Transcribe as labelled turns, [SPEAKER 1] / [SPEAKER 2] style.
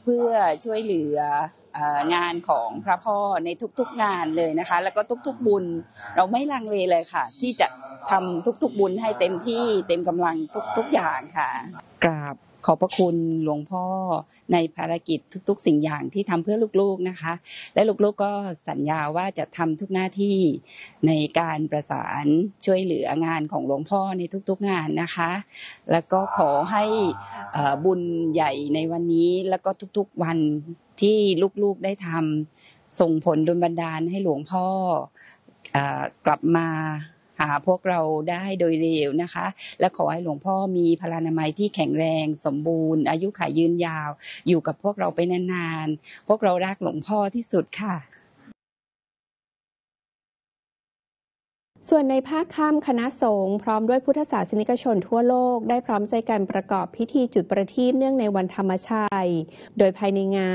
[SPEAKER 1] เพื่อช่วยเหลืองานของพระพ่อในทุกๆงานเลยนะคะแล้วก็ทุกๆบุญเราไม่ลังเลเลยค่ะที่จะทำทุกๆบุญให้เต็มที่เต็มกำลังทุกอย่างค่ะกราบขอบพระคุณหลวงพ่อในภารกิจทุกๆสิ่งอย่างที่ทำเพื่อลูกๆนะคะและลูกๆก็สัญญาว่าจะทำทุกหน้าที่ในการประสานช่วยเหลืองานของหลวงพ่อในทุกๆงานนะคะแล้วก็ขอให้บุญใหญ่ในวันนี้แล้วก็ทุกๆวันที่ลูกๆได้ทำส่งผลดลบันดาลให้หลวงพ่อกลับมาหาพวกเราได้โดยเร็วนะคะและขอให้หลวงพ่อมีพลานามัยที่แข็งแรงสมบูรณ์อายุขัยยืนยาวอยู่กับพวกเราไปนานๆพวกเรารักหลวงพ่อที่สุดค่ะ
[SPEAKER 2] ส่วนในภาคค่ำคณะสงฆ์พร้อมด้วยพุทธศาสนิกชนทั่วโลกได้พร้อมใจกันประกอบพิธีจุดประทีปเนื่องในวันธรรมชัยโดยภายในงาน